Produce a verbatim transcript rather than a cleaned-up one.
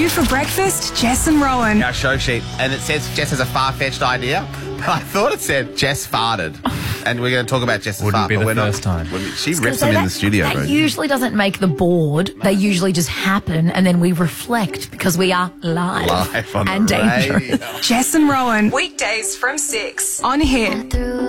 You for breakfast, Jess and Rowan. Our show sheet, and it says Jess has a far-fetched idea. I thought it said Jess farted, and we're going to talk about Jess's Wouldn't fart. be but the we're first not, time. wouldn't- She So rips them in that- the studio, That bro. usually doesn't make the board. They usually just happen, and then we reflect because we are live, Live on and the radio. dangerous. Jess and Rowan. Weekdays from six on Hit.